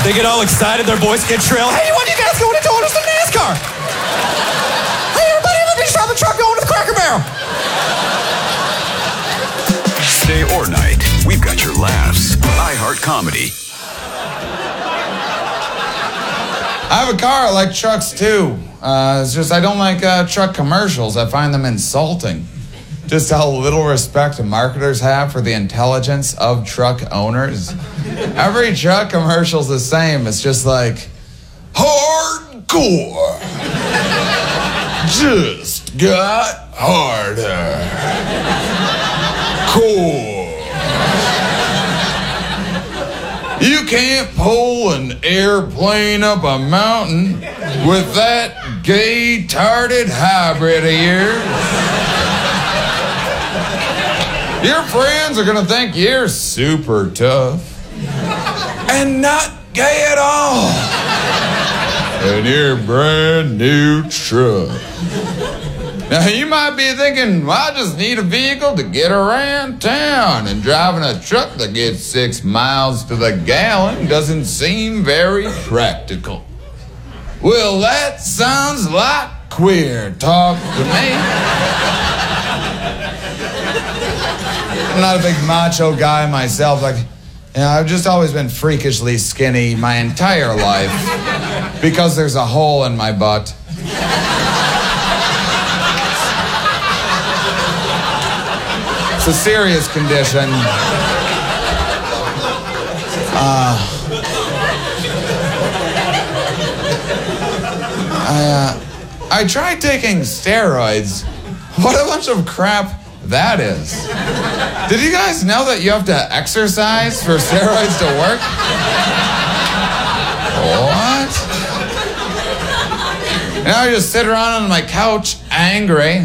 They get all excited, their voice gets shrill. Hey, when you guys going to join us in NASCAR? Hey, everybody, let me drive the truck going to the Cracker Barrel. Day or night, we've got your laughs. iHeart Comedy. I have a car. I like trucks too. It's just I don't like truck commercials. I find them insulting. Just how little respect marketers have for the intelligence of truck owners. Every truck commercial's the same. It's just like, hardcore. Just got harder. Core. You can't pull an airplane up a mountain with that gay-tarded hybrid of yours. Your friends are gonna think you're super tough and not gay at all. And your brand new truck. Now you might be thinking, well, I just need a vehicle to get around town, and driving a truck that gets 6 miles to the gallon doesn't seem very practical. Well, that sounds like queer talk to me. I'm not a big macho guy myself. I've just always been freakishly skinny my entire life because there's a hole in my butt. It's a serious condition. I tried taking steroids. What a bunch of crap that is. Did you guys know that you have to exercise for steroids to work? What? Now I just sit around on my couch angry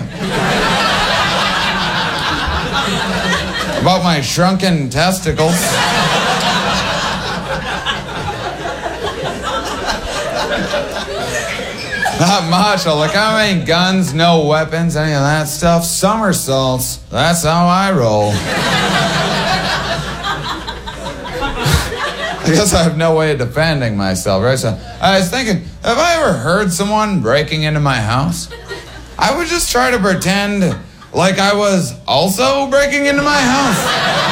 about my shrunken testicles. Not much. Like, I ain't guns, no weapons, any of that stuff. Somersaults. That's how I roll. I guess I have no way of defending myself, right? So I was thinking, have I ever heard someone breaking into my house? I would just try to pretend like I was also breaking into my house.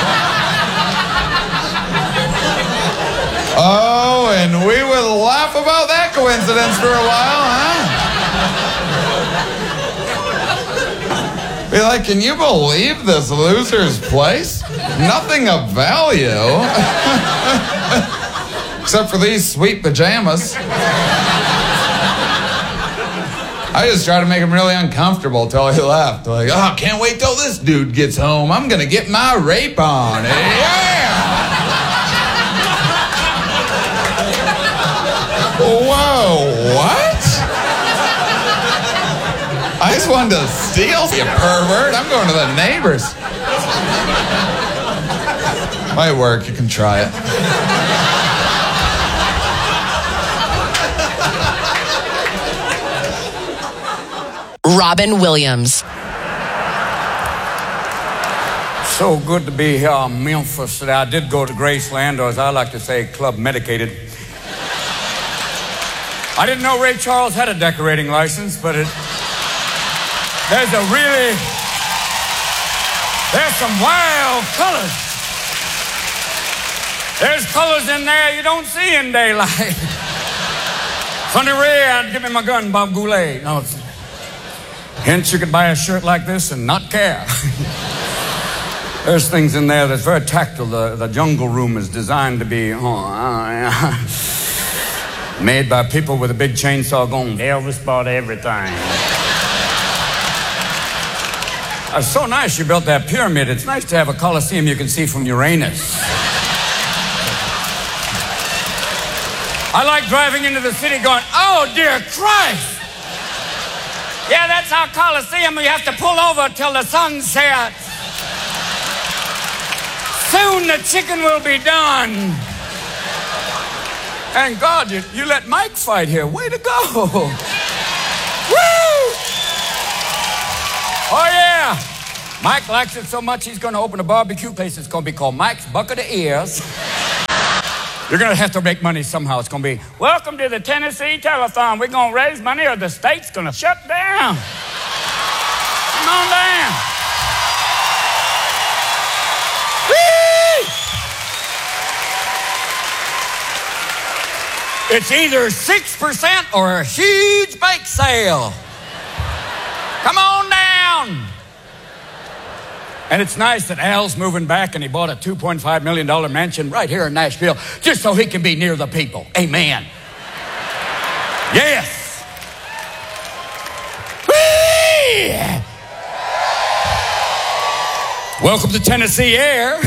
Oh, and we would laugh about that coincidence for a while, huh? Be like, can you believe this loser's place? Nothing of value. Except for these sweet pajamas. I just tried to make him really uncomfortable till he left. Like, oh, can't wait till this dude gets home. I'm gonna get my rape on. Yeah! Whoa, what? I just wanted to steal, you pervert. I'm going to the neighbors. Might work, you can try it. Robin Williams. So good to be here in Memphis today. I did go to Graceland, or as I like to say, Club Medicated. I didn't know Ray Charles had a decorating license, but there's some wild colors. There's colors in there you don't see in daylight. Sonny Ray, give me my gun, Bob Goulet. No, hence you could buy a shirt like this and not care. There's things in there that's very tactile. The jungle room is designed to be made by people with a big chainsaw going, Elvis bought everything. It's so nice you built that pyramid. It's nice to have a coliseum you can see from Uranus. I like driving into the city going, oh, dear Christ. Yeah, that's our coliseum. You have to pull over till the sun sets. Soon the chicken will be done. And God, you let Mike fight here. Way to go. Woo! Oh, yeah. Mike likes it so much he's going to open a barbecue place. It's going to be called Mike's Bucket of Ears. You're going to have to make money somehow. It's going to be, welcome to the Tennessee Telethon. We're going to raise money or the state's going to shut down. Come on down. Whee! It's either 6% or a huge bake sale. Come on down. And it's nice that Al's moving back and he bought a $2.5 million mansion right here in Nashville just so he can be near the people. Amen. Yes. Whee! Welcome to Tennessee Air.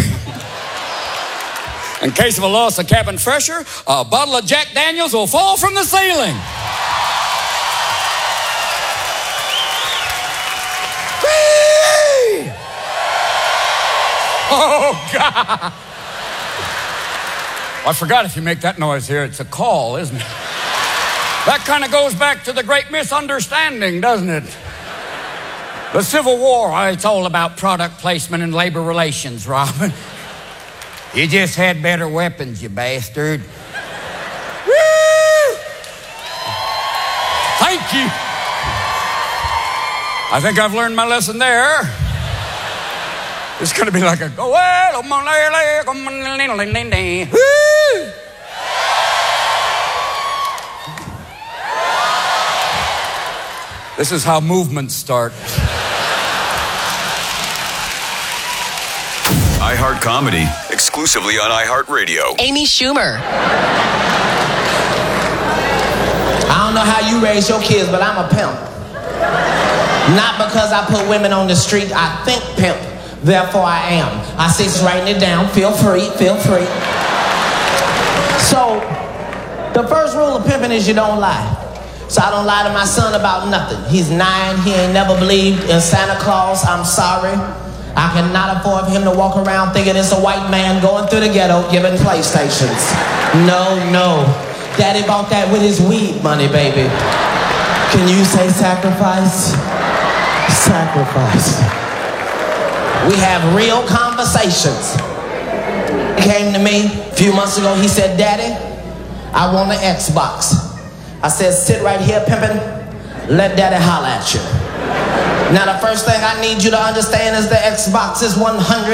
In case of a loss of cabin pressure, a bottle of Jack Daniels will fall from the ceiling. Oh, God. I forgot if you make that noise here, it's a call, isn't it? That kind of goes back to the great misunderstanding, doesn't it? The Civil War, it's all about product placement and labor relations, Robin. You just had better weapons, you bastard. Woo! Thank you. I think I've learned my lesson there. It's going to be like a go well. This is how movements start. iHeart Comedy, exclusively on iHeartRadio. Amy Schumer. I don't know how you raise your kids, but I'm a pimp. Not because I put women on the street, I think pimp. Therefore I am. I see it's writing it down. Feel free, feel free. So, the first rule of pimping is you don't lie. So I don't lie to my son about nothing. He's 9, he ain't never believed in Santa Claus. I'm sorry. I cannot afford him to walk around thinking it's a white man going through the ghetto giving PlayStations. No, no. Daddy bought that with his weed money, baby. Can you say sacrifice? Sacrifice. We have real conversations. He came to me a few months ago. He said, Daddy, I want an Xbox. I said, sit right here, pimpin'. Let Daddy holler at you. Now, the first thing I need you to understand is the Xbox is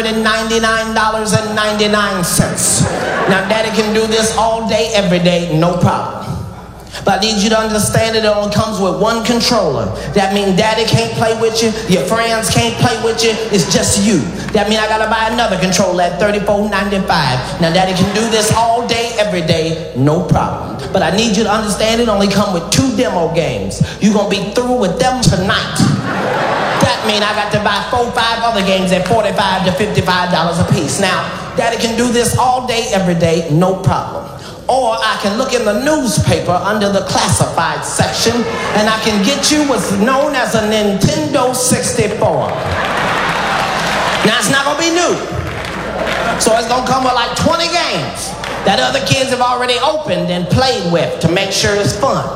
$199.99. Now, Daddy can do this all day, every day, no problem. But I need you to understand that it only comes with one controller. That means Daddy can't play with you, your friends can't play with you, it's just you. That means I gotta buy another controller at $34.95. Now Daddy can do this all day, every day, no problem. But I need you to understand it only comes with 2 demo games. You're gonna be through with them tonight. That means I got to buy 4 or 5 other games at $45 to $55 a piece. Now, Daddy can do this all day, every day, no problem. Or I can look in the newspaper under the classified section and I can get you what's known as a Nintendo 64. Now it's not gonna be new. So it's gonna come with like 20 games that other kids have already opened and played with to make sure it's fun.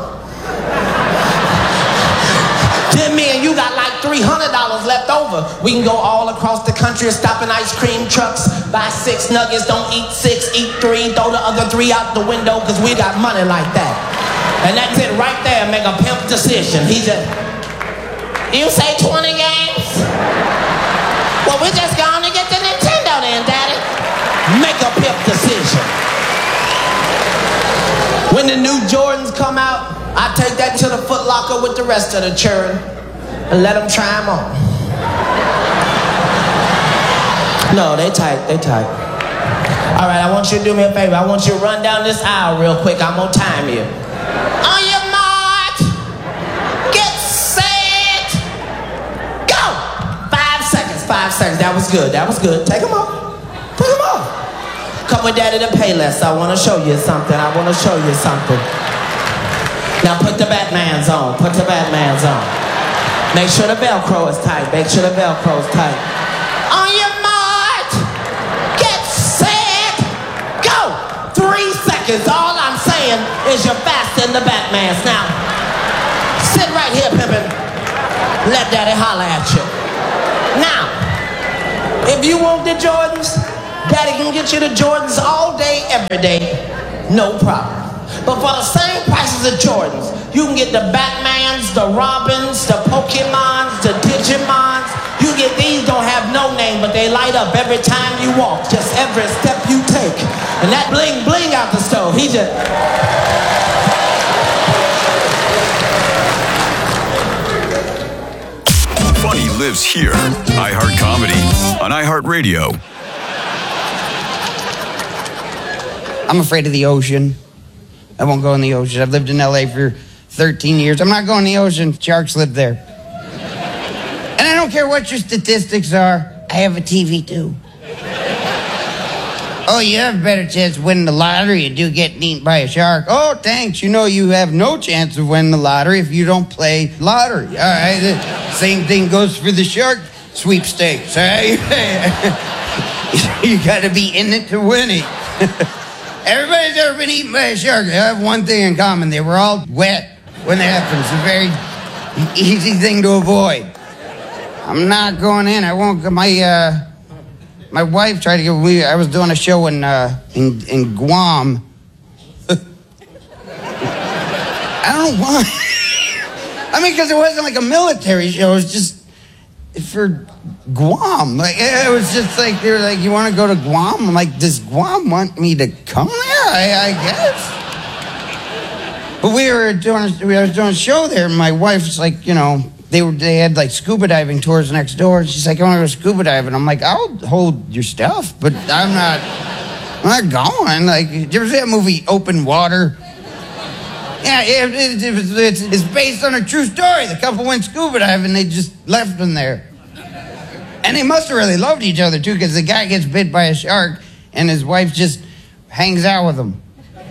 Then me and you got like $300 left over. We can go all across the country and stop in ice cream trucks, buy 6 nuggets, don't eat 6, eat 3, throw the other 3 out the window because we got money like that. And that's it right there, make a pimp decision. He just, you say 20 games? Well, we're just going to get the Nintendo then, Daddy. Make a pimp decision. When the new Jordans come out, I take that to the Foot Locker with the rest of the children and let them try them on. No, they tight, they tight. All right, I want you to do me a favor. I want you to run down this aisle real quick. I'm gonna time you. On your mark, get set, go. 5 seconds, 5 seconds. That was good, that was good. Take them off, put them off. Come with Daddy to Payless. I wanna show you something, I wanna show you something. Now put the Batmans on, put the Batmans on. Make sure the Velcro is tight, make sure the Velcro is tight. On your mark, get set, go. 3 seconds, all I'm saying is you're faster than the Batmans. Now, sit right here, pimpin'. Let Daddy holler at you. Now, if you want the Jordans, Daddy can get you the Jordans all day, every day. no problem. But for the same prices of Jordans, you can get the Batmans, the Robins, the Pokemons, the Digimons. You get these, don't have no name, but they light up every time you walk, just every step you take. And that bling bling out the stove, he just... Funny lives here. iHeart Comedy on iHeartRadio. I'm afraid of the ocean. I won't go in the ocean. I've lived in LA for 13 years. I'm not going in the ocean. Sharks live there. And I don't care what your statistics are. I have a TV too. Oh, you have a better chance of winning the lottery and do getting eaten by a shark. Oh, thanks. You know you have no chance of winning the lottery if you don't play lottery. All right. The same thing goes for the shark sweepstakes. All right. You got to be in it to win it. Everybody's ever been eaten by a shark. They have one thing in common. They were all wet when it happened. It's a very easy thing to avoid. I'm not going in. I won't. My wife tried to get me. I was doing a show in Guam. I don't know why. I mean, because it wasn't like a military show. It was just for Guam. Like, it was just like, they were like, you want to go to Guam? I'm like, does Guam want me to come there? I guess. But I was doing a show there, and my wife's like, you know, they had like scuba diving tours next door. She's like, I want to go scuba diving. I'm like, I'll hold your stuff, but I'm not going. Like, did you ever see that movie Open Water? Yeah, it's based on a true story. The couple went scuba diving, they just left them there. And they must have really loved each other, too, because the guy gets bit by a shark, and his wife just hangs out with him.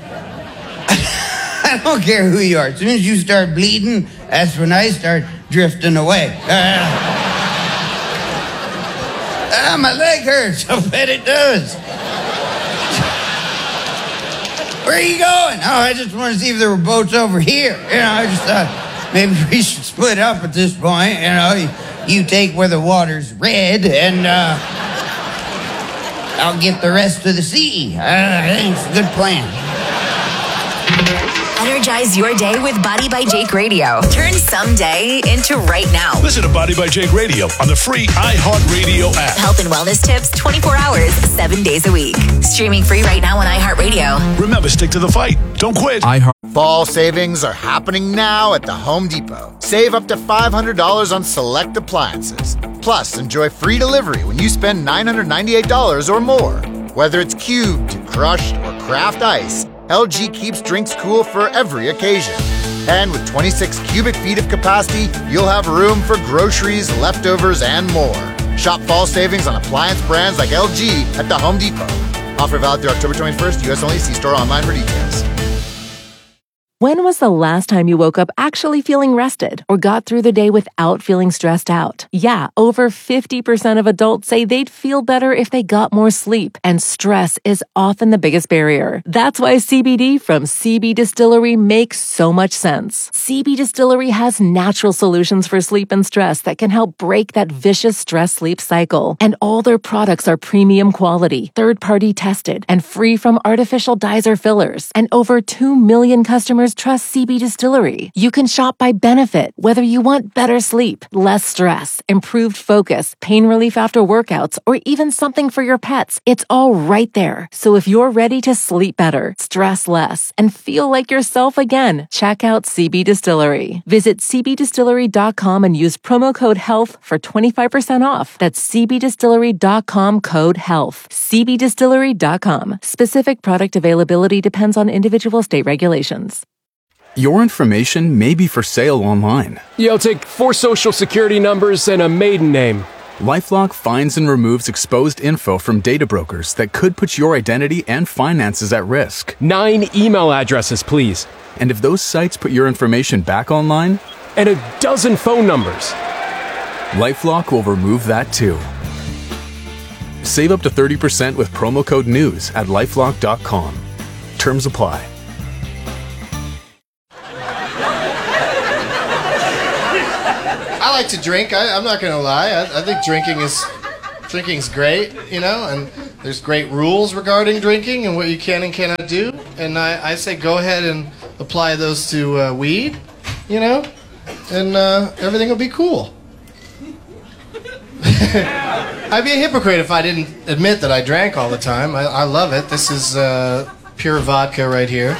I don't care who you are. As soon as you start bleeding, that's when I start drifting away. My leg hurts. I bet it does. Where are you going? Oh, I just want to see if there were boats over here. You know, I just thought maybe we should split up at this point. You know, you take where the water's red, and I'll get the rest of the sea. I think it's a good plan. Energize your day with Body by Jake Radio. Turn someday into right now. Listen to Body by Jake Radio on the free iHeartRadio app. Health and wellness tips 24 hours, 7 days a week. Streaming free right now on iHeartRadio. Remember, stick to the fight. Don't quit. Fall savings are happening now at the Home Depot. Save up to $500 on select appliances. Plus, enjoy free delivery when you spend $998 or more. Whether it's cubed, crushed, or craft ice, LG keeps drinks cool for every occasion. And with 26 cubic feet of capacity, you'll have room for groceries, leftovers, and more. Shop fall savings on appliance brands like LG at the Home Depot. Offer valid through October 21st. U.S. only. See store online for details. When was the last time you woke up actually feeling rested or got through the day without feeling stressed out? Yeah, over 50% of adults say they'd feel better if they got more sleep, and stress is often the biggest barrier. That's why CBD from CB Distillery makes so much sense. CB Distillery has natural solutions for sleep and stress that can help break that vicious stress-sleep cycle. And all their products are premium quality, third-party tested, and free from artificial dyes or fillers. And over 2 million customers trust CB Distillery. You can shop by benefit, whether you want better sleep, less stress, improved focus, pain relief after workouts, or even something for your pets. It's all right there. So if you're ready to sleep better, stress less, and feel like yourself again, check out CB Distillery. Visit cbdistillery.com and use promo code HEALTH for 25% off. That's cbdistillery.com code HEALTH. cbdistillery.com. Specific product availability depends on individual state regulations. Your information may be for sale online. I'll take 4 social security numbers and a maiden name. LifeLock finds and removes exposed info from data brokers that could put your identity and finances at risk. 9 email addresses, please. And if those sites put your information back online? And a dozen phone numbers. LifeLock will remove that too. Save up to 30% with promo code NEWS at LifeLock.com. Terms apply. I like to drink. I'm not going to lie. I think drinking's great, you know, and There's great rules regarding drinking and what you can and cannot do. And I say go ahead and apply those to weed, you know, and everything will be cool. I'd be a hypocrite if I didn't admit that I drank all the time. I love it. This is pure vodka right here.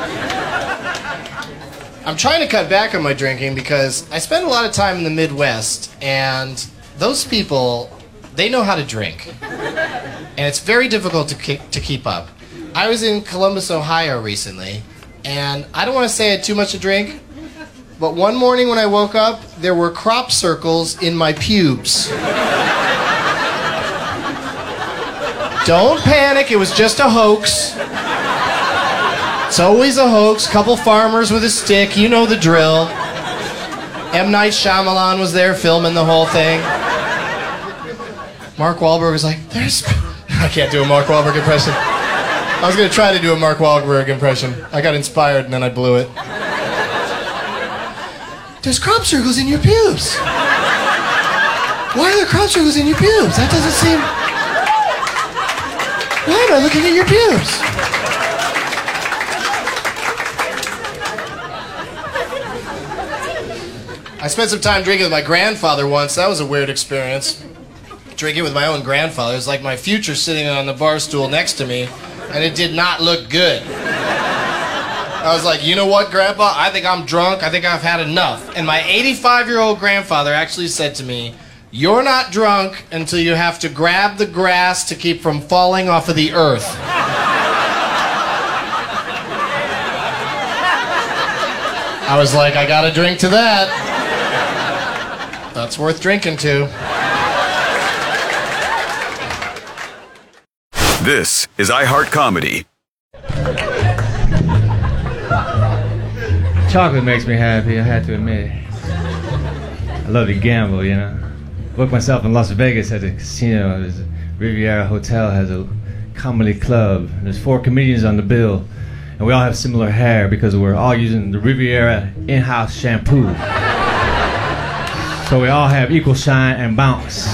I'm trying to cut back on my drinking because I spend a lot of time in the Midwest, and those people, they know how to drink. And it's very difficult to keep up. I was in Columbus, Ohio recently, and I don't want to say I had too much to drink, but one morning when I woke up, there were crop circles in my pubes. Don't panic, it was just a hoax. It's always a hoax. Couple farmers with a stick, you know the drill. M. Night Shyamalan was there filming the whole thing. Mark Wahlberg was like, I can't do a Mark Wahlberg impression. I was going to try to do a Mark Wahlberg impression. I got inspired and then I blew it. There's crop circles in your pubes. Why are there crop circles in your pubes? That doesn't seem... Why am I looking at your pubes? I spent some time drinking with my grandfather once. That was a weird experience. Drinking with my own grandfather. It was like my future sitting on the bar stool next to me, and it did not look good. I was like, you know what, Grandpa? I think I'm drunk. I think I've had enough. And my 85-year-old grandfather actually said to me, you're not drunk until you have to grab the grass to keep from falling off of the earth. I was like, I gotta drink to that. That's worth drinking to. This is iHeart Comedy. Chocolate makes me happy, I had to admit it. I love to gamble, you know. Booked myself in Las Vegas at a casino. There's a Riviera Hotel has a comedy club. There's 4 comedians on the bill, and we all have similar hair because we're all using the Riviera in-house shampoo. So we all have equal shine and bounce.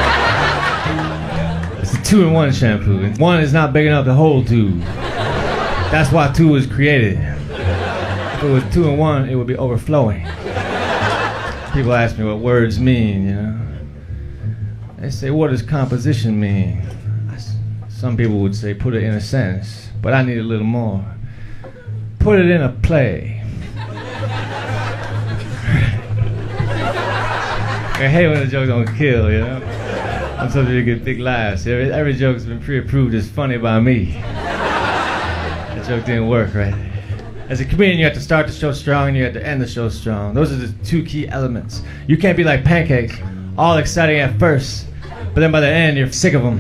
It's a 2-in-1 shampoo. And 1 is not big enough to hold 2. That's why 2 was created. If it was 2-in-1, it would be overflowing. People ask me what words mean, you know. They say, what does composition mean? Some people would say, put it in a sentence, but I need a little more. Put it in a play. I hate when a joke don't kill, you know. I'm supposed to get big laughs. Every joke's been pre-approved as funny by me. That joke didn't work, right? As a comedian, you have to start the show strong and you have to end the show strong. Those are the 2 key elements. You can't be like pancakes, all exciting at first, but then by the end, you're sick of them.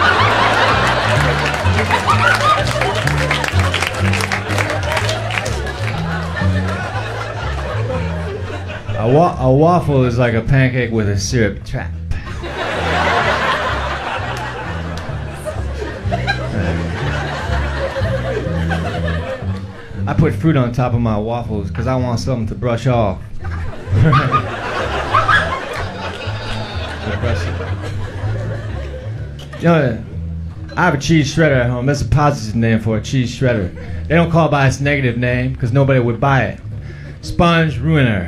A waffle is like a pancake with a syrup trap. I put fruit on top of my waffles because I want something to brush off. You know, I have a cheese shredder at home. That's a positive name for a cheese shredder. They don't call it by its negative name because nobody would buy it. Sponge ruiner.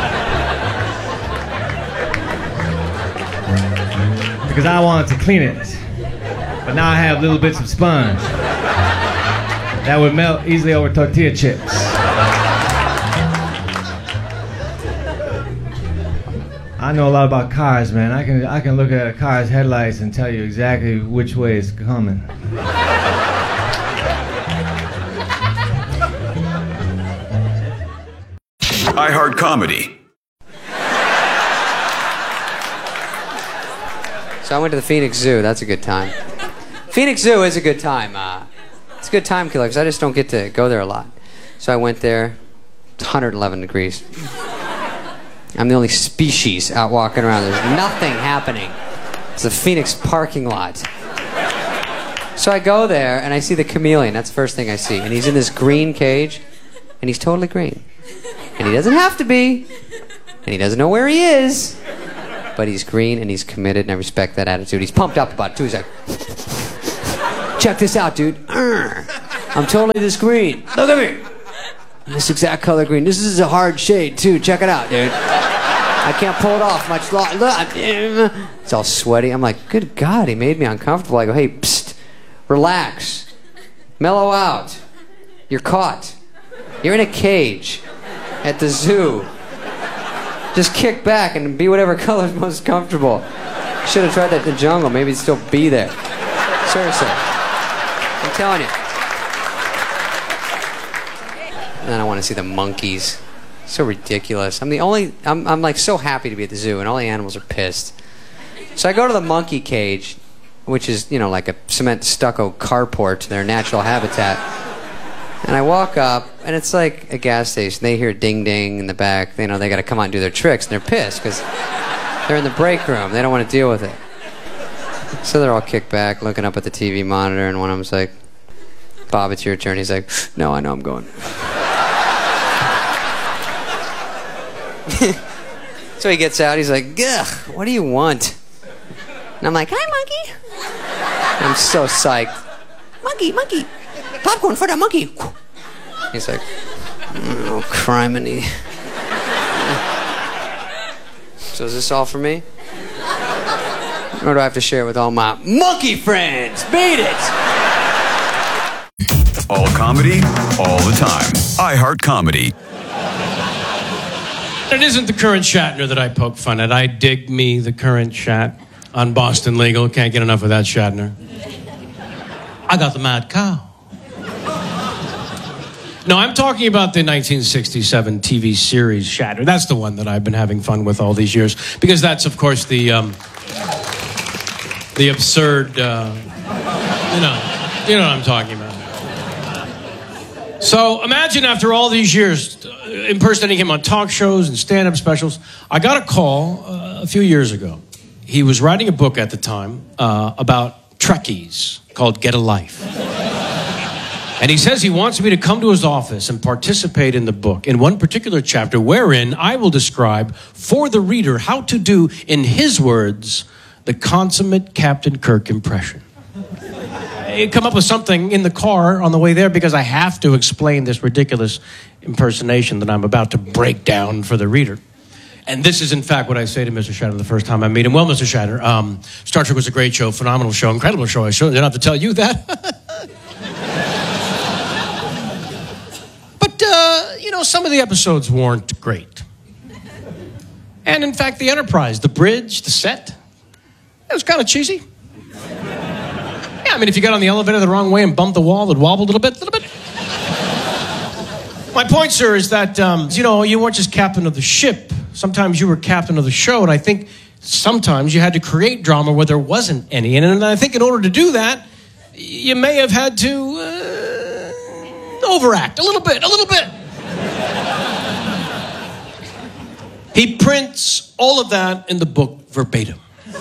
Because I wanted to clean it. But now I have little bits of sponge that would melt easily over tortilla chips. I know a lot about cars, man. I can look at a car's headlights and tell you exactly which way it's coming. iHeart Comedy. So I went to the Phoenix Zoo. That's a good time. Phoenix Zoo is a good time. It's a good time killer because I just don't get to go there a lot. So I went there. It's 111 degrees. I'm the only species out walking around. There's nothing happening. It's a Phoenix parking lot. So I go there and I see the chameleon. That's the first thing I see. And he's in this green cage. And he's totally green. And he doesn't have to be. And he doesn't know where he is. But he's green and he's committed, and I respect that attitude. He's pumped up about it too. He's like... Check this out, dude. I'm totally this green. Look at me. This exact color green. This is a hard shade, too. Check it out, dude. I can't pull it off much longer. Look. It's all sweaty. I'm like, good God, he made me uncomfortable. I go, hey, psst, relax. Mellow out. You're caught. You're in a cage at the zoo. Just kick back and be whatever color's most comfortable. Should have tried that in the jungle. Maybe it'd still be there. Seriously. I'm telling you. And then I want to see the monkeys. So ridiculous. I'm like so happy to be at the zoo, and all the animals are pissed. So I go to the monkey cage, which is, you know, like a cement stucco carport to their natural habitat. And I walk up, and it's like a gas station. They hear ding ding in the back. You know, they got to come out and do their tricks, and they're pissed because they're in the break room. They don't want to deal with it. So they're all kicked back, looking up at the TV monitor, and one of them's like, Bob, it's your turn. He's like, no, I know I'm going. So he gets out, he's like, ugh, what do you want? And I'm like, hi, monkey. I'm so psyched. Monkey, popcorn for the monkey. He's like, oh, criminy. So is this all for me? Or do I have to share it with all my monkey friends? Beat it! All comedy, all the time. iHeart Comedy. It isn't the current Shatner that I poke fun at. I dig me the current Shat on Boston Legal. Can't get enough of that Shatner. I got the mad cow. No, I'm talking about the 1967 TV series Shatner. That's the one that I've been having fun with all these years. Because that's, of course, the absurd, you know what I'm talking about. So imagine after all these years impersonating him on talk shows and stand-up specials, I got a call a few years ago. He was writing a book at the time about Trekkies called Get a Life. And he says he wants me to come to his office and participate in the book in one particular chapter wherein I will describe for the reader how to do, in his words, the consummate Captain Kirk impression. I come up with something in the car on the way there because I have to explain this ridiculous impersonation that I'm about to break down for the reader. And this is, in fact, what I say to Mr. Shatner the first time I meet him. Well, Mr. Shatner, Star Trek was a great show, phenomenal show, incredible show. I shouldn't have to tell you that. But, you know, some of the episodes weren't great. And, in fact, the Enterprise, the bridge, the set, it was kind of cheesy. I mean, if you got on the elevator the wrong way and bumped the wall, it wobbled a little bit. My point, sir, is that, you know, you weren't just captain of the ship. Sometimes you were captain of the show, and I think sometimes you had to create drama where there wasn't any. And I think in order to do that, you may have had to overact a little bit. He prints all of that in the book verbatim.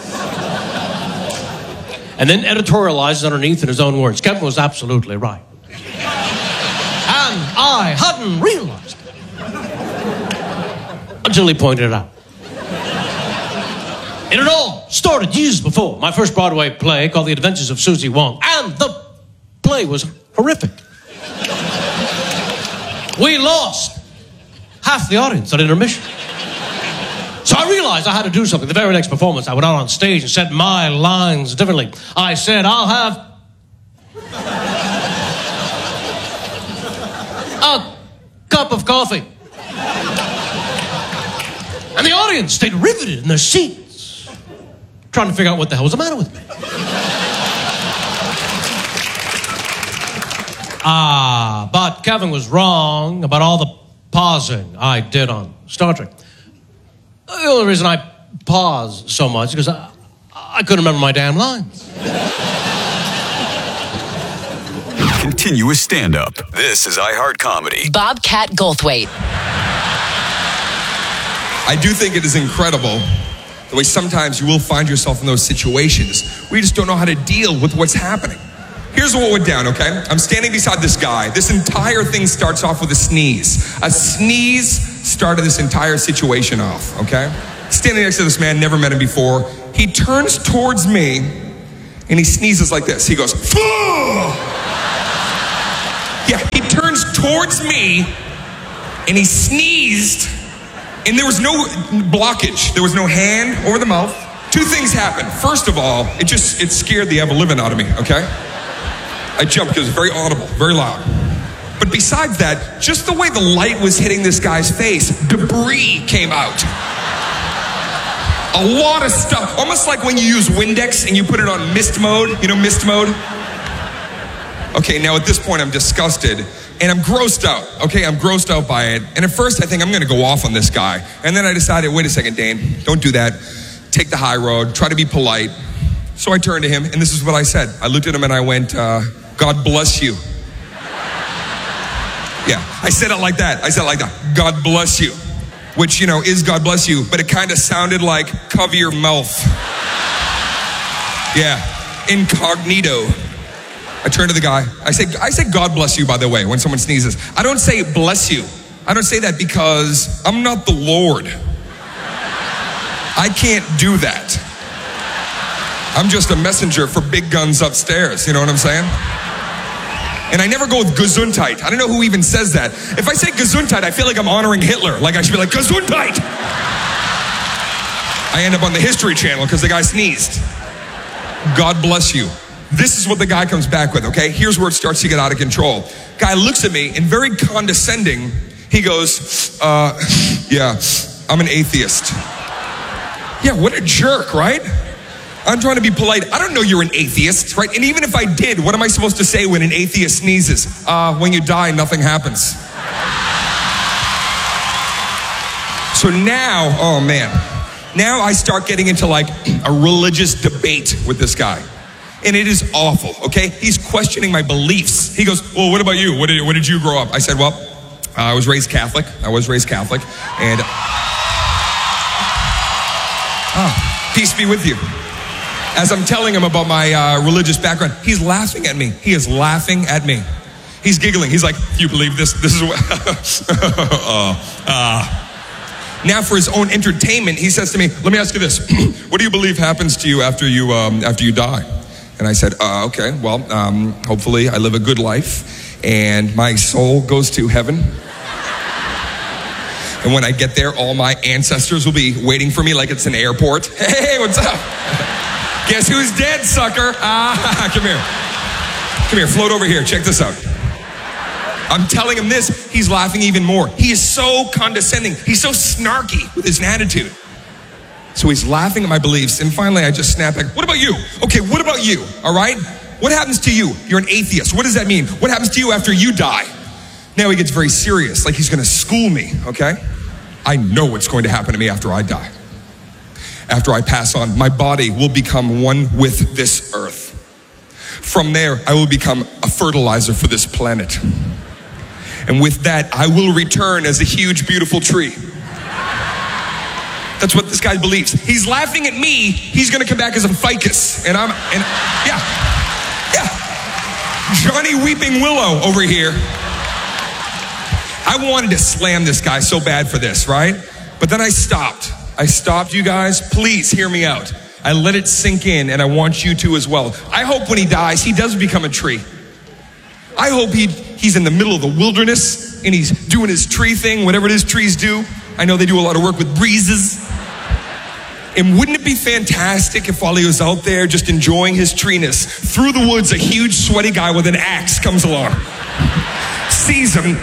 And then editorializes underneath in his own words. Kevin was absolutely right. And I hadn't realized it. Until he pointed it out. It had all started years before my first Broadway play called The Adventures of Susie Wong. And the play was horrific. We lost half the audience at intermission. So I realized I had to do something. The very next performance, I went out on stage and said my lines differently. I said, I'll have a cup of coffee. And the audience stayed riveted in their seats, trying to figure out what the hell was the matter with me. But Kevin was wrong about all the pausing I did on Star Trek. The only reason I pause so much is because I couldn't remember my damn lines. Continuous stand-up. This is iHeart Comedy. Bobcat Goldthwait. I do think it is incredible the way sometimes you will find yourself in those situations where you just don't know how to deal with what's happening. Here's what went down, okay? I'm standing beside this guy. This entire thing starts off with a sneeze. A sneeze started this entire situation off, okay? Standing next to this man, never met him before. He turns towards me. and he sneezes like this. He goes, "Fuh!" Yeah, he turns towards me, and he sneezed, and there was no blockage. There was no hand over the mouth. Two things happened. First of all, it scared the ever-living out of me, okay? I jumped because it was very audible, very loud. But besides that, just the way the light was hitting this guy's face, debris came out. A lot of stuff, almost like when you use Windex and you put it on mist mode, you know mist mode? Okay, now at this point I'm disgusted and I'm grossed out, okay? I'm grossed out by it. And at first I think I'm gonna go off on this guy. And then I decided, wait a second, Dane, don't do that. Take the high road, try to be polite. So I turned to him and this is what I said. I looked at him and I went, God bless you. Yeah, I said it like that. God bless you. Which, you know, is God bless you, but it kind of sounded like cover your mouth. Yeah, incognito. I turn to the guy. I say God bless you, by the way, when someone sneezes. I don't say bless you. I don't say that because I'm not the Lord. I can't do that. I'm just a messenger for big guns upstairs. You know what I'm saying? And I never go with Gesundheit. I don't know who even says that. If I say Gesundheit, I feel like I'm honoring Hitler. Like I should be like, Gesundheit! I end up on the History Channel because the guy sneezed. God bless you. This is what the guy comes back with, okay? Here's where it starts to get out of control. Guy looks at me and very condescending, he goes, yeah, I'm an atheist. Yeah, what a jerk, right? I'm trying to be polite. I don't know you're an atheist, right? And even if I did, what am I supposed to say when an atheist sneezes? When you die, nothing happens. So now, oh man, now I start getting into like a religious debate with this guy. And it is awful, okay? He's questioning my beliefs. He goes, well, what about you? What did you grow up? I said, well, I was raised Catholic. And peace be with you. As I'm telling him about my religious background, he's laughing at me. He is laughing at me. He's giggling. He's like, you believe this? This is what... Now for his own entertainment, he says to me, let me ask you this. What do you believe happens to you after you die? And I said, okay, well, hopefully I live a good life and my soul goes to heaven. And when I get there, all my ancestors will be waiting for me like it's an airport. Hey, what's up? Guess who's dead, sucker? Come here. Come here, float over here. Check this out. I'm telling him this, he's laughing even more. He is so condescending. He's so snarky with his attitude. So he's laughing at my beliefs, and finally I just snap back, what about you? Okay, what about you, all right? What happens to you? You're an atheist. What does that mean? What happens to you after you die? Now he gets very serious, like he's gonna school me, okay? I know what's going to happen to me after I die. After I pass on, my body will become one with this earth. From there, I will become a fertilizer for this planet. And with that, I will return as a huge, beautiful tree. That's what this guy believes. He's laughing at me. He's gonna come back as a ficus. Yeah. Johnny Weeping Willow over here. I wanted to slam this guy so bad for this, right? But then I stopped. You guys. Please hear me out. I let it sink in, and I want you to as well. I hope when he dies, he does become a tree. I hope he's in the middle of the wilderness, and he's doing his tree thing, whatever it is trees do. I know they do a lot of work with breezes. And wouldn't it be fantastic if while he was out there just enjoying his treeness, through the woods, a huge sweaty guy with an axe comes along, sees him,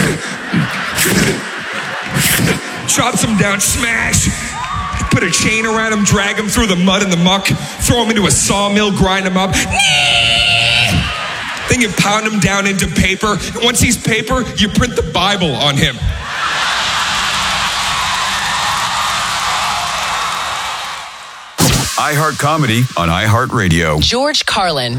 chops him down, smash, put a chain around him, drag him through the mud and the muck, throw him into a sawmill, grind him up. Then you pound him down into paper. And once he's paper, you print the Bible on him. iHeart Comedy on iHeartRadio. George Carlin.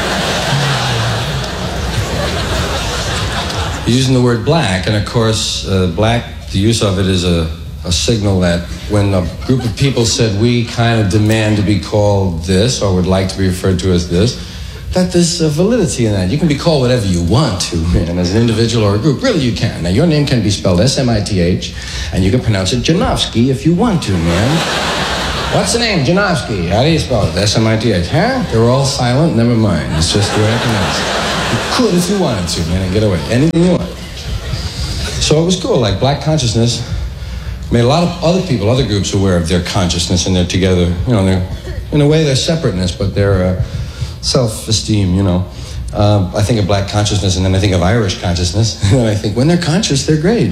Using the word black, and of course, black, the use of it is a signal that when a group of people said, we kind of demand to be called this, or would like to be referred to as this, that there's a validity in that. You can be called whatever you want to, man, as an individual or a group. Really, you can. Now, your name can be spelled S-M-I-T-H, and you can pronounce it Janowski if you want to, man. What's the name? Janowski. How do you spell it? S-M-I-T-H. Huh? They were all silent. Never mind. It's just the way it is. You could if you wanted to, man, and get away. Anything you want. So it was cool. Like, black consciousness made a lot of other people, other groups aware of their consciousness, and they're together. You know, they're, in a way, they're separateness, but they're self-esteem, you know. I think of black consciousness, and then I think of Irish consciousness, and I think when they're conscious, they're great.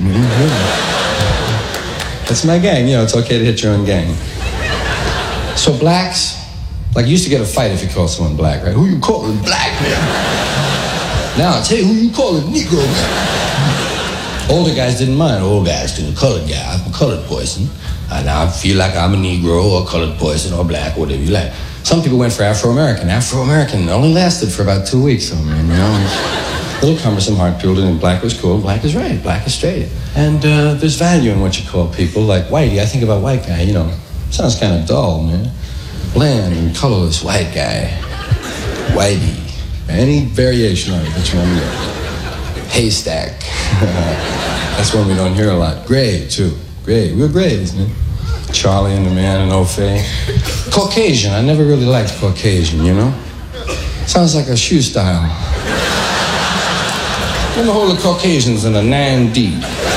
That's my gang. You know, it's okay to hit your own gang. So blacks, like, you used to get a fight if you called someone black, right? Who you calling black, man? Now it's, hey, who you calling Negro, man? Older guys didn't mind. Old guys didn't. Colored guy, I'm a colored person. And I feel like I'm a Negro or a colored person or black, whatever you like. Some people went for Afro-American. Afro-American only lasted for about 2 weeks, though, man, you know? A little cumbersome, hard-pilled, and black was cool. Black is right. Black is straight. And there's value in what you call people. Like Whitey, I think about white guy, you know. Sounds kind of dull, man. Bland and colorless white guy. Whitey. Any variation on it that you want to get. Haystack. That's one we don't hear a lot. Gray, too. Gray. We're grays, man. Charlie and the Man and O'Fay. Caucasian. I never really liked Caucasian, you know? Sounds like a shoe style. Remember the whole of Caucasians in a 9D.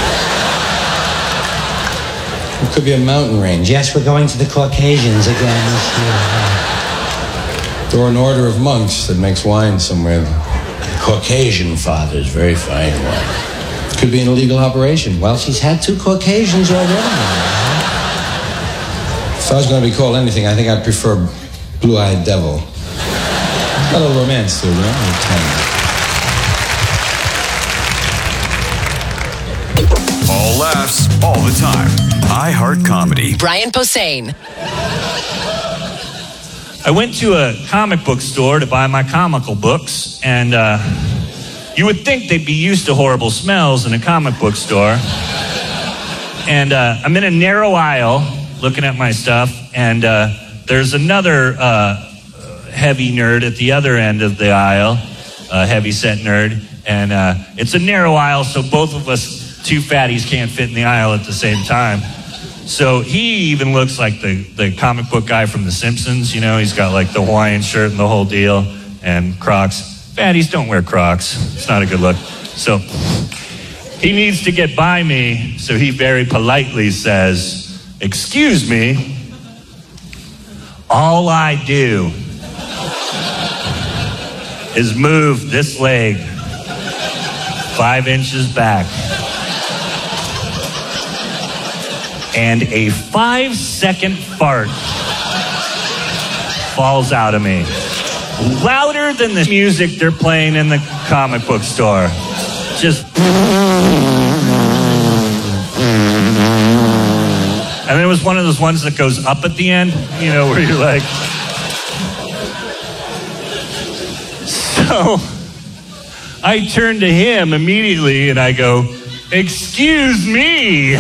It could be a mountain range. Yes, we're going to the Caucasians again this year. Or an order of monks that makes wine somewhere. Caucasian fathers, very fine wine. Could be an illegal operation. Well, she's had 2 Caucasians already. If I was going to be called anything, I think I'd prefer Blue-Eyed Devil. Got a little romance too, you know? All laughs, all the time. iHeart Comedy. Brian Posehn. I went to a comic book store to buy my comical books, and you would think they'd be used to horrible smells in a comic book store. And I'm in a narrow aisle looking at my stuff, and there's another heavy nerd at the other end of the aisle, a heavy-set nerd, and it's a narrow aisle, so both of us 2 fatties can't fit in the aisle at the same time. So he even looks like the comic book guy from The Simpsons, you know, he's got like the Hawaiian shirt and the whole deal, and Crocs. Fatties don't wear Crocs. It's not a good look. So he needs to get by me, so he very politely says, "Excuse me, all I do is move this leg 5 inches back." And a 5-second fart falls out of me. Louder than the music they're playing in the comic book store. Just... And it was one of those ones that goes up at the end, you know, where you're like... So, I turn to him immediately and I go, "Excuse me."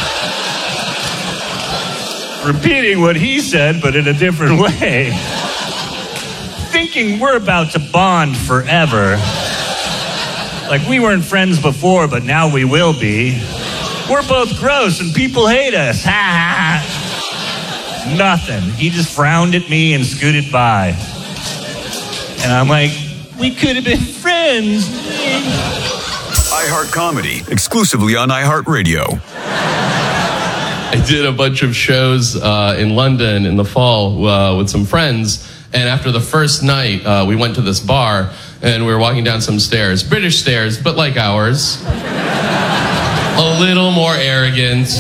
Repeating what he said, but in a different way. Thinking we're about to bond forever. Like we weren't friends before, but now we will be. We're both gross and people hate us. Ha ha ha. Nothing. He just frowned at me and scooted by. And I'm like, we could have been friends. iHeart Comedy, exclusively on iHeartRadio. I did a bunch of shows in London in the fall with some friends, and after the first night, we went to this bar, and we were walking down some stairs, British stairs, but like ours, a little more arrogant,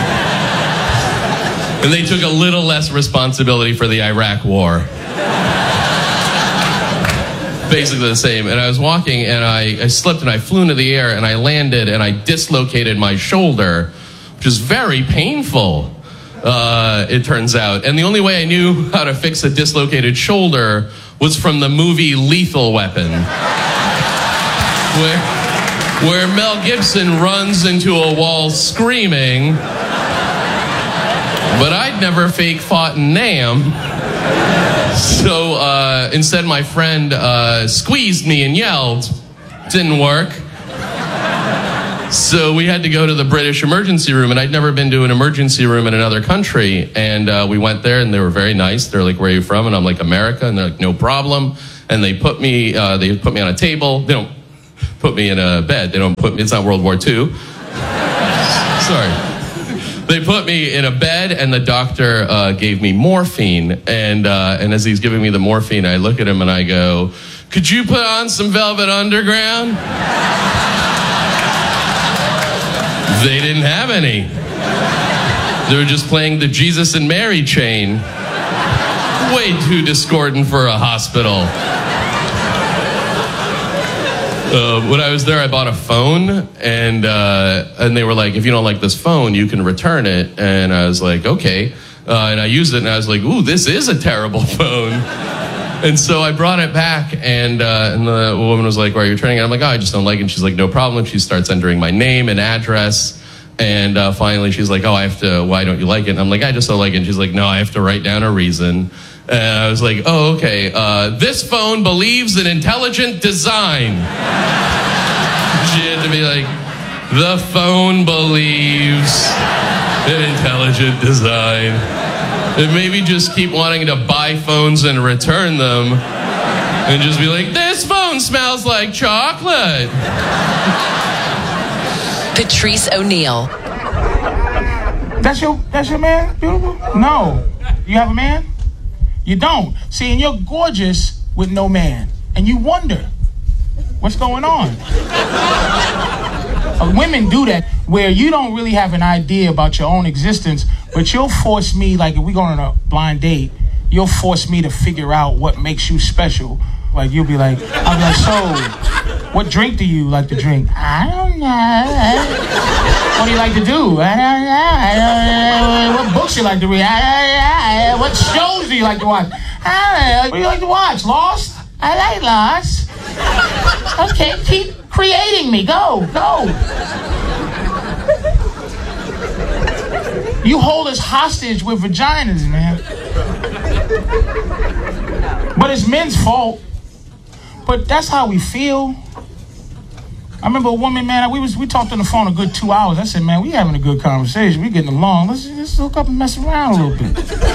and they took a little less responsibility for the Iraq War. Basically the same. And I was walking, and I slipped, and I flew into the air, and I landed, and I dislocated my shoulder, which is very painful, it turns out. And the only way I knew how to fix a dislocated shoulder was from the movie Lethal Weapon, where Mel Gibson runs into a wall screaming, but I'd never fake fought in Nam. So instead my friend squeezed me and yelled. Didn't work. So we had to go to the British emergency room, and I'd never been to an emergency room in another country. And we went there, and they were very nice. They're like, "Where are you from?" And I'm like, "America." And they're like, "No problem." And they put me on a table. They don't put me in a bed. They don't put me. It's not World War II. Sorry. They put me in a bed, and the doctor gave me morphine. And as he's giving me the morphine, I look at him and I go, "Could you put on some Velvet Underground?" They didn't have any. They were just playing the Jesus and Mary chain. Way too discordant for a hospital. When I was there, I bought a phone, and they were like, "If you don't like this phone, you can return it." And I was like, "Okay." And I used it, and I was like, "Ooh, this is a terrible phone." And so I brought it back, and the woman was like, "Why are you returning it?" I'm like, "Oh, I just don't like it." And she's like, "No problem." She starts entering my name and address, and finally she's like, "Oh, why don't you like it?" And I'm like, "I just don't like it." And she's like, "No, I have to write down a reason." And I was like, "Oh, okay. This phone believes in intelligent design." She had to be like, "The phone believes in intelligent design." And maybe just keep wanting to buy phones and return them. And just be like, "This phone smells like chocolate." Patrice O'Neill. That's your man, beautiful? No. You have a man? You don't. See, and you're gorgeous with no man. And you wonder, what's going on? Women do that, where you don't really have an idea about your own existence, but you'll force me, like if we go on a blind date, you'll force me to figure out what makes you special. Like I'll be like, "So, what drink do you like to drink?" "I don't know." "What do you like to do?" "I don't know." "What books you like to read?" "I don't know." "What shows do you like to watch?" "I don't know." "What do you like to watch? Lost?" "I like Lost." "Okay, keep creating me. Go. You hold us hostage with vaginas, man. But it's men's fault. But that's how we feel. I remember a woman, man, we talked on the phone a good 2 hours. I said, "Man, we having a good conversation. We getting along. Let's hook up and mess around a little bit."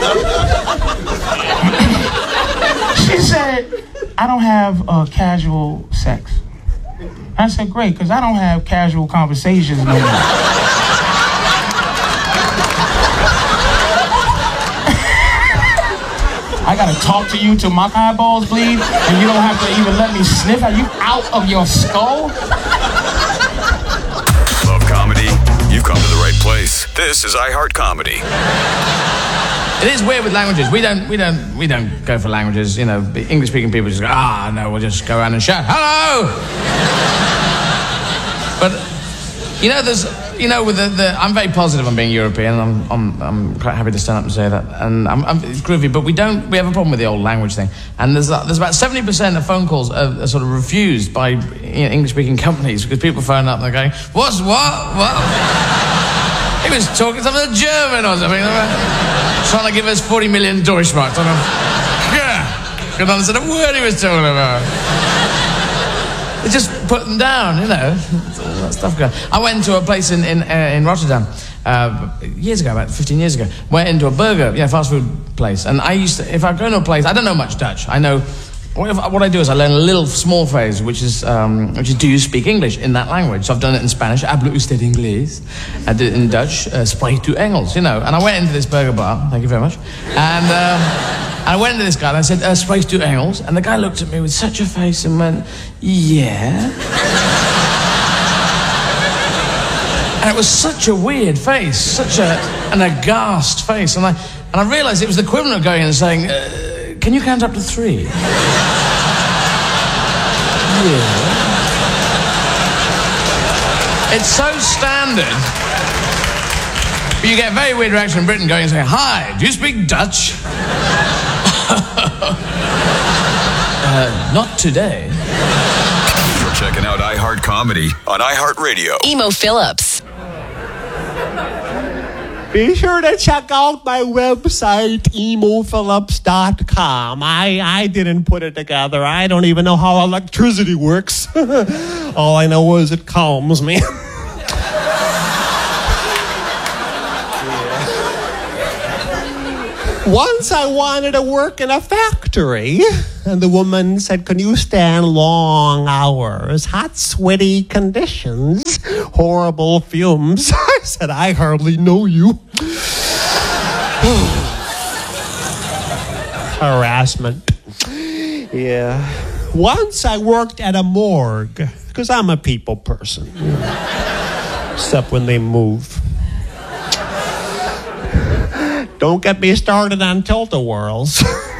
She said, "I don't have casual sex." I said, "Great, because I don't have casual conversations no more." I gotta talk to you till my eyeballs bleed, and you don't have to even let me sniff. Are you out of your skull? Love comedy? You've come to the right place. This is iHeart Comedy. It is weird with languages. We don't go for languages. You know, English-speaking people just go, no, we'll just go around and shout, "Hello!" But with I'm very positive on being European. I'm quite happy to stand up and say that, and it's groovy. But we have a problem with the old language thing. And there's about 70% of phone calls are sort of refused by English-speaking companies because people phone up and they're going, what? He was talking something German or something. Trying to give us 40 million Deutschmark. Couldn't understand a word he was talking about. It just put them down, all that stuff going. I went to a place in Rotterdam years ago, about 15 years ago. Went into a burger, fast food place. And if I go to a place, I don't know much Dutch. I know, what I do is I learn a little small phrase, which is do you speak English in that language? So I've done it in Spanish, habla usted inglés. I did it in Dutch, spreekt u Engels, And I went into this burger bar, thank you very much. And I went to this guy and I said, "Spreekt u Engels?" And the guy looked at me with such a face and went, "Yeah." And it was such a weird face, such an aghast face. And I realized it was the equivalent of going in and saying, "Can you count up to 3? Yeah. It's so standard. But you get a very weird reaction in Britain going and saying, "Hi, do you speak Dutch?" Not today. You're checking out iHeart Comedy on iHeart Radio. Emo Phillips. Be sure to check out my website, emophillips.com. I didn't put it together. I don't even know how electricity works. All I know is it calms me. Once I wanted to work in a factory, and the woman said, can you stand long hours, hot, sweaty conditions, horrible fumes? I said, I hardly know you. Harassment. Yeah. Once I worked at a morgue, because I'm a people person. Except when they move. Don't get me started on tilt-a-whirls.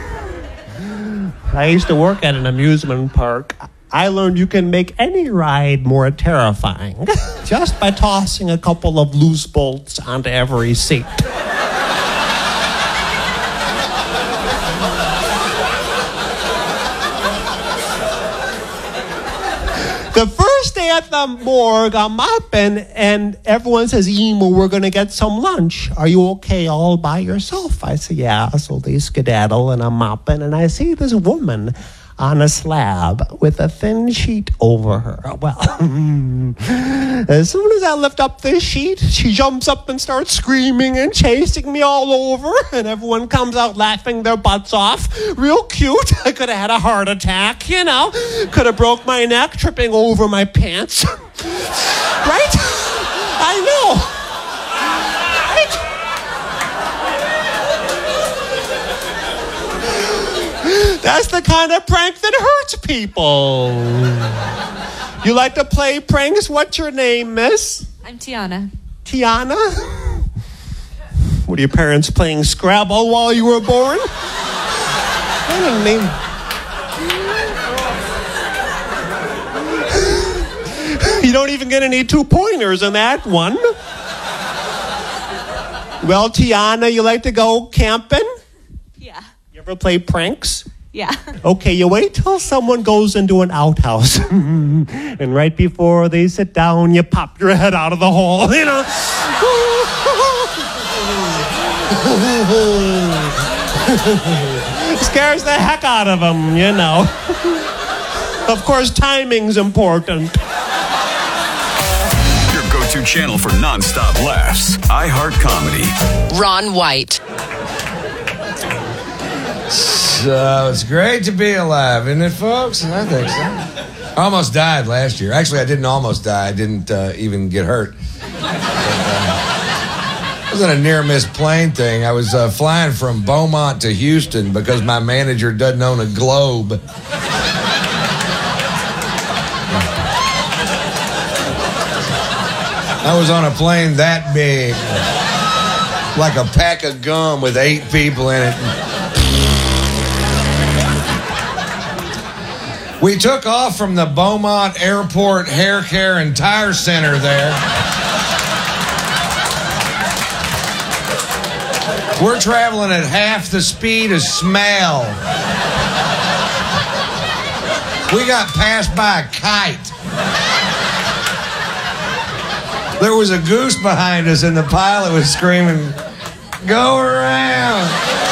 I used to work at an amusement park. I learned you can make any ride more terrifying just by tossing a couple of loose bolts onto every seat. The first day at the morgue, I'm mopping, and everyone says, Emo, we're going to get some lunch. Are you okay all by yourself? I say, yeah. So they skedaddle, and I'm mopping, and I see this woman on a slab with a thin sheet over her. Well, as soon as I lift up this sheet, she jumps up and starts screaming and chasing me all over, and everyone comes out laughing their butts off. Real cute. I could have had a heart attack, you know. Could have broke my neck tripping over my pants. Right? I know. That's the kind of prank that hurts people. You like to play pranks? What's your name, miss? I'm Tiana. Tiana? Were your parents playing Scrabble while you were born? I don't name. You don't even get any 2-pointers in that one. Well, Tiana, you like to go camping? Yeah. You ever play pranks? Yeah. Okay, you wait till someone goes into an outhouse. And right before they sit down, you pop your head out of the hole, you know. Scares the heck out of them, you know. Of course, timing's important. Your go-to channel for non-stop laughs. iHeart Comedy. Ron White. So it's great to be alive, isn't it, folks? I think so. I almost died last year. Actually, I didn't almost die. I didn't even get hurt. It wasn't a near-miss plane thing. I was flying from Beaumont to Houston because my manager doesn't own a Globe. I was on a plane that big, like a pack of gum with 8 people in it. We took off from the Beaumont Airport Hair Care and Tire Center there. We're traveling at half the speed of smell. We got passed by a kite. There was a goose behind us and the pilot was screaming, "Go around."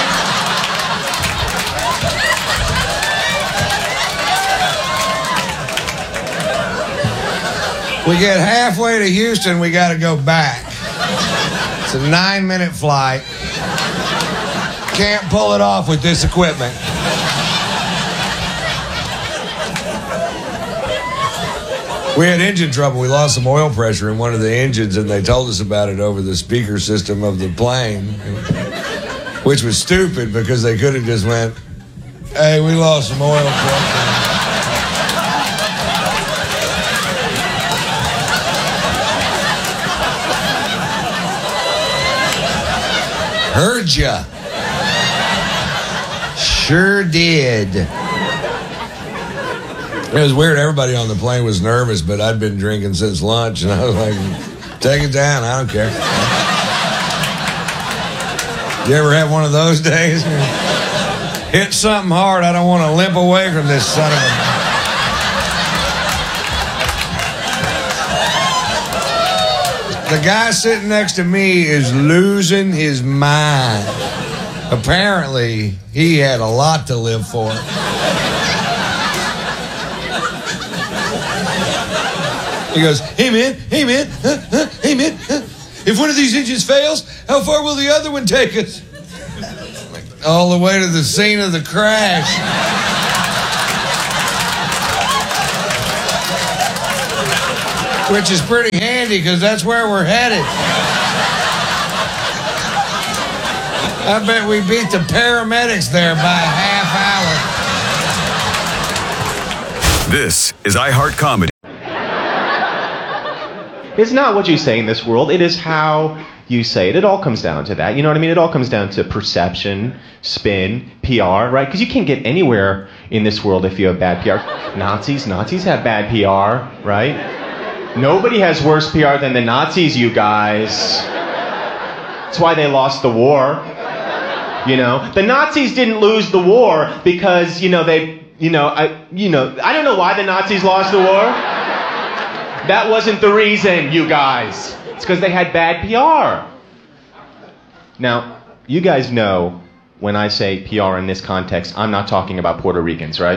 We get halfway to Houston, we got to go back. It's a 9-minute flight. Can't pull it off with this equipment. We had engine trouble. We lost some oil pressure in one of the engines, and they told us about it over the speaker system of the plane, which was stupid because they could have just went, "Hey, we lost some oil pressure." Heard ya. Sure did. It was weird. Everybody on the plane was nervous, but I'd been drinking since lunch, and I was like, "Take it down. I don't care." You ever have one of those days? Hit something hard. I don't want to limp away from this son of a... The guy sitting next to me is losing his mind. Apparently, he had a lot to live for. He goes, hey man, hey man, if one of these engines fails, how far will the other one take us? I'm like, all the way to the scene of the crash. Which is pretty handy because that's where we're headed. I bet we beat the paramedics there by a half hour. This is iHeart Comedy. It's not what you say in this world, it is how you say it. It all comes down to that. You know what I mean? It all comes down to perception, spin, PR, right? Because you can't get anywhere in this world if you have bad PR. Nazis have bad PR, right? Nobody has worse PR than the Nazis, you guys. That's why they lost the war. You know, the Nazis didn't lose the war because, I don't know why the Nazis lost the war. That wasn't the reason, you guys. It's because they had bad PR. Now, you guys know when I say PR in this context, I'm not talking about Puerto Ricans, right?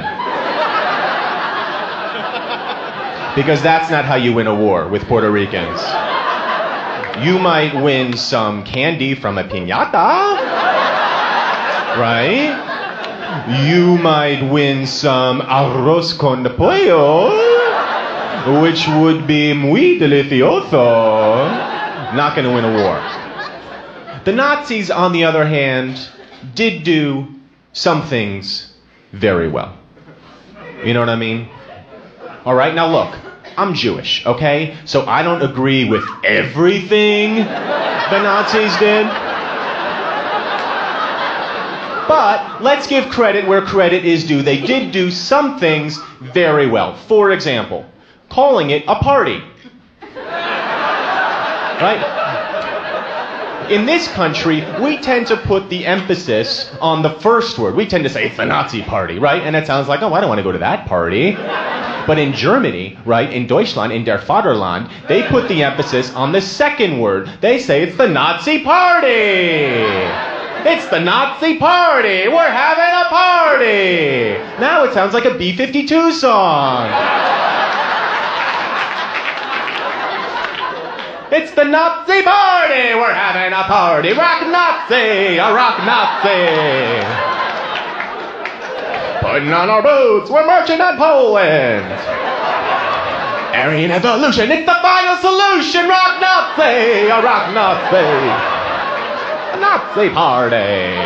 Because that's not how you win a war with Puerto Ricans. You might win some candy from a piñata, right? You might win some arroz con pollo, which would be muy delicioso. Not going to win a war. The Nazis, on the other hand, did do some things very well. You know what I mean? All right, now look, I'm Jewish, okay? So I don't agree with everything the Nazis did. But let's give credit where credit is due. They did do some things very well. For example, calling it a party. Right? In this country, we tend to put the emphasis on the first word. We tend to say, it's the Nazi party, right? And it sounds like, oh, I don't want to go to that party. But in Germany, right, in Deutschland, in der Vaterland, they put the emphasis on the second word. They say it's the Nazi party. It's the Nazi party. We're having a party. Now it sounds like a B-52 song. It's the Nazi party! We're having a party! Rock Nazi! A rock Nazi! Putting on our boots, we're marching on Poland! Aryan evolution, it's the final solution! Rock Nazi! A rock Nazi! A Nazi party!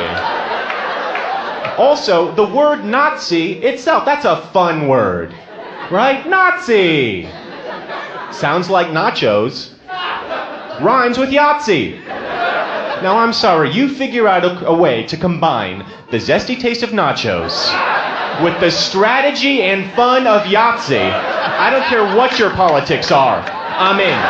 Also, the word Nazi itself, that's a fun word. Right? Nazi! Sounds like nachos. Rhymes with Yahtzee. Now, I'm sorry, you figure out a way to combine the zesty taste of nachos with the strategy and fun of Yahtzee. I don't care what your politics are. I'm in.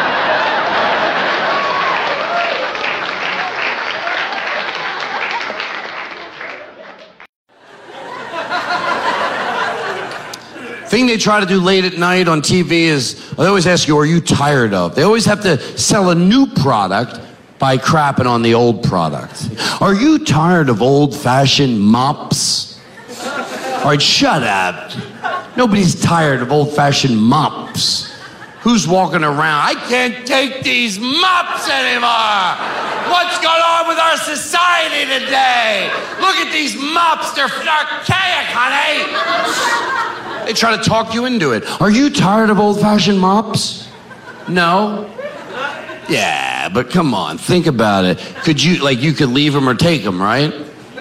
Thing they try to do late at night on TV is, they always ask you, are you tired of? They always have to sell a new product by crapping on the old product. Are you tired of old-fashioned mops? All right, shut up. Nobody's tired of old-fashioned mops. Who's walking around? I can't take these mops anymore. What's going on with our society today? Look at these mops. They're archaic, honey. They try to talk you into it. Are you tired of old-fashioned mops? No? Yeah, but come on, think about it. Could you could leave them or take them, right?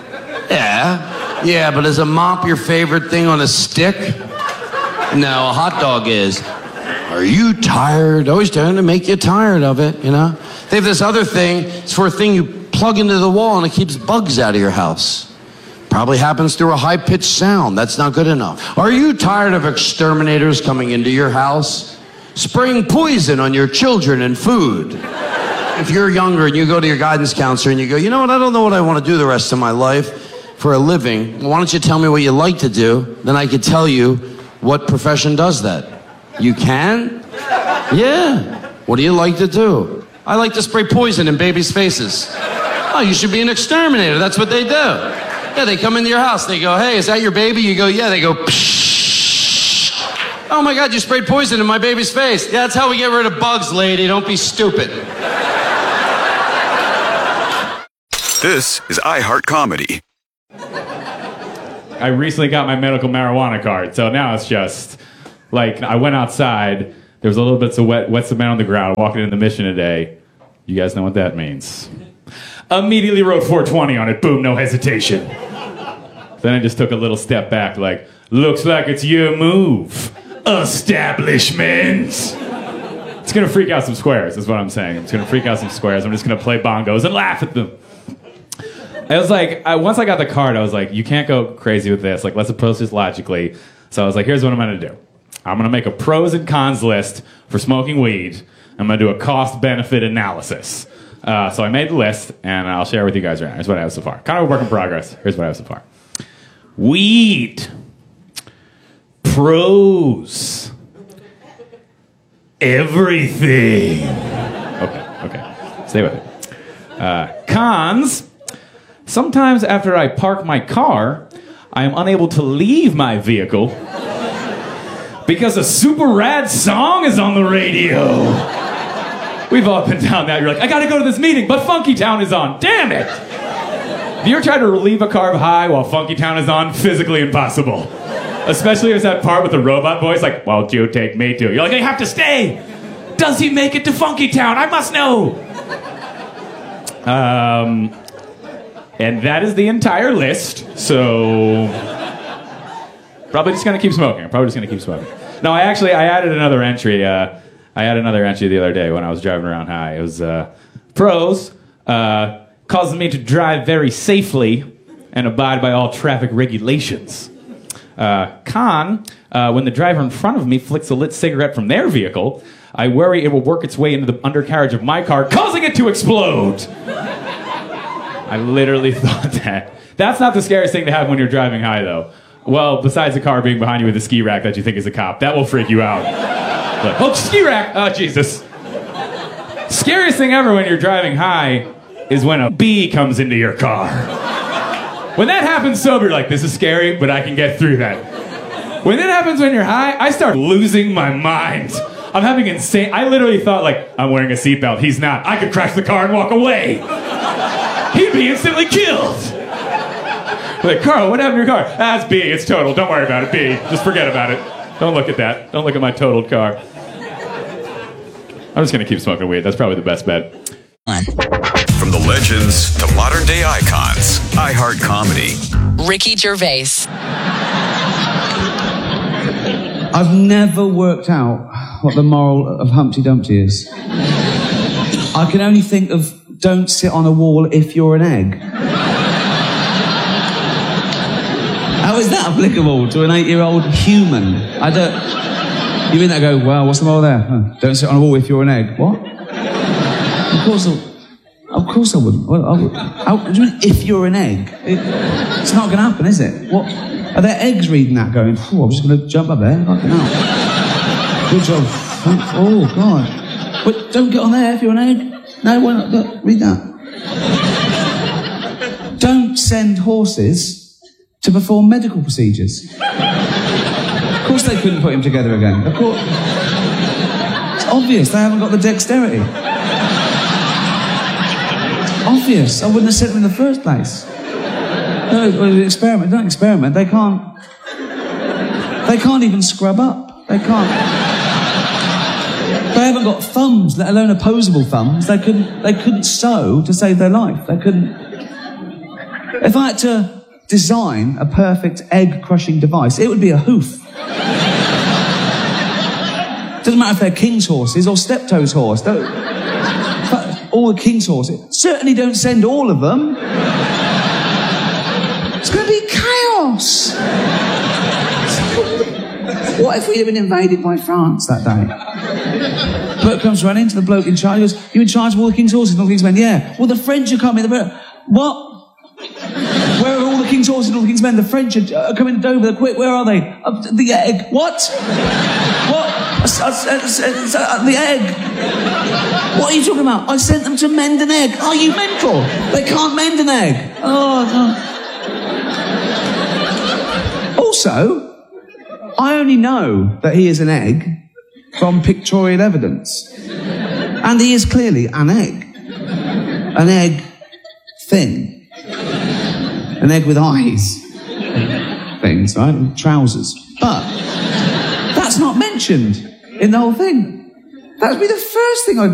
Yeah, but is a mop your favorite thing on a stick? No, a hot dog is. Are you tired? Always trying to make you tired of it, you know? They have this other thing. It's for a thing you plug into the wall and it keeps bugs out of your house. Probably happens through a high-pitched sound. That's not good enough. Are you tired of exterminators coming into your house? Spraying poison on your children and food? If you're younger and you go to your guidance counselor and you go, you know what, I don't know what I want to do the rest of my life for a living. Well, why don't you tell me what you like to do? Then I could tell you what profession does that. You can? Yeah. What do you like to do? I like to spray poison in babies' faces. Oh, you should be an exterminator. That's what they do. Yeah, they come into your house. They go, hey, is that your baby? You go, yeah. They go, pshh. Oh, my God, you sprayed poison in my baby's face. Yeah, that's how we get rid of bugs, lady. Don't be stupid. This is iHeart Comedy. I recently got my medical marijuana card, so now it's just like I went outside. There was a little bit of wet cement on the ground. Walking in the mission today. You guys know what that means. Immediately wrote 420 on it. Boom, no hesitation. Then I just took a little step back, like, looks like it's your move, establishment. It's gonna freak out some squares, is what I'm saying. It's gonna freak out some squares. I'm just gonna play bongos and laugh at them. I was like, once I got the card, I was like, you can't go crazy with this. Like, let's approach this logically. So I was like, here's what I'm gonna do. I'm gonna make a pros and cons list for smoking weed. I'm gonna do a cost-benefit analysis. So I made the list, and I'll share with you guys right now. Here's what I have so far. Kind of a work in progress. Here's what I have so far. Weed. Pros. Everything. Okay. Stay with it. Cons. Sometimes after I park my car, I am unable to leave my vehicle because a super rad song is on the radio. We've all been down that. You're like, I gotta go to this meeting, but Funky Town is on. Damn it! Have you ever tried to relieve a carb high while Funky Town is on? Physically impossible. Especially if it's that part with the robot voice, like, won't you take me to? You're like, I have to stay! Does he make it to Funky Town? I must know! And that is the entire list, so... Probably just gonna keep smoking. No, I added another entry, I had another entry the other day when I was driving around high. It was pros, causes me to drive very safely and abide by all traffic regulations. Con, when the driver in front of me flicks a lit cigarette from their vehicle, I worry it will work its way into the undercarriage of my car, causing it to explode. I literally thought that. That's not the scariest thing to have when you're driving high, though. Well, besides the car being behind you with a ski rack that you think is a cop. That will freak you out. Like, oh, ski rack! Oh, Jesus. Scariest thing ever when you're driving high is when a bee comes into your car. When that happens sober, you're like, this is scary, but I can get through that. When it happens when you're high, I start losing my mind. I'm having insane... I literally thought, like, I'm wearing a seatbelt. He's not. I could crash the car and walk away. He'd be instantly killed. Like, Carl, what happened to your car? Ah, it's B. It's total. Don't worry about it, B. Just forget about it. Don't look at that. Don't look at my totaled car. I'm just going to keep smoking weed. That's probably the best bet. From the legends to modern day icons, iHeart Comedy. Ricky Gervais. I've never worked out what the moral of Humpty Dumpty is. I can only think of don't sit on a wall if you're an egg. How is that applicable to an 8-year-old human? I don't... You mean that go, well, what's the moral there? Oh, don't sit on a wall if you're an egg. What? Of course I wouldn't. Well, I would. How do you mean if you're an egg? It's not going to happen, is it? What? Are there eggs reading that going, I'm just going to jump up there? Fucking hell. Good job. Oh, God. But don't get on there if you're an egg. No, why not? Look, read that. Don't send horses to perform medical procedures. Of course they couldn't put him together again. Of course. It's obvious they haven't got the dexterity. Obvious. I wouldn't have sent them in the first place. No, experiment. Don't experiment. They can't even scrub up. They can't. They haven't got thumbs, let alone opposable thumbs. They couldn't sew to save their life. They couldn't. If I had to design a perfect egg-crushing device, it would be a hoof. Doesn't matter if they're king's horses or steptoe's horse. All the king's horses. Certainly don't send all of them. It's going to be chaos. What if we'd have been invaded by France that day? Bloke comes running to the bloke in charge. He goes, you in charge of all the king's horses and all the king's men? Yeah. Well, the French are coming. What? Where are all the king's horses and all the king's men? The French are coming to Dover. They're quick. Where are they? The egg. What? What? The egg. What are you talking about? I sent them to mend an egg. Are you mental? They can't mend an egg. Oh, no. Also, I only know that he is an egg from pictorial evidence. And he is clearly an egg. An egg thin. An egg with eyes. Things, right? Trousers. But that's not mentioned in the whole thing. That would be the first thing I'd